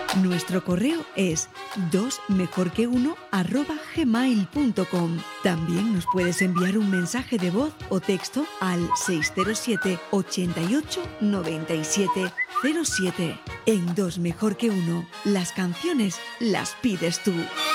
Nuestro correo es dosmejorqueuno@gmail.com. También nos puedes enviar un mensaje de voz o texto al 607 88 97 07. En Dos Mejor que Uno, las canciones las pides tú.